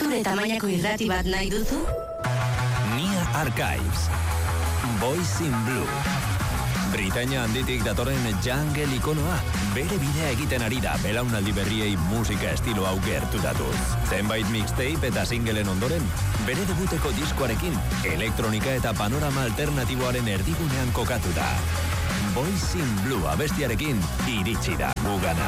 zure tamainako irrati bat nahi duzu? Nia Archives. Boys in Blue. Britainia handitik datorren jungle ikonoa, bere bidea egiten ari da belaunaldi berriei musika estilo hau gertutatuz. Zenbait mixtape eta singleen ondoren, bere debuteko diskoarekin, elektronika eta panorama alternatiboaren erdigunean kokatu da. Boys in Blue abestiarekin iritsi da gugana.